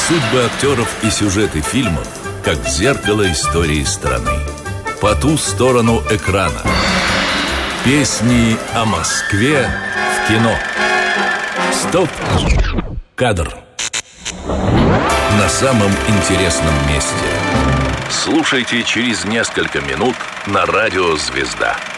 Судьбы актеров и сюжеты фильмов, как зеркало истории страны. По ту сторону экрана. Песни о Москве в кино. Стоп! Кадр. На самом интересном месте. Слушайте через несколько минут на радио «Звезда».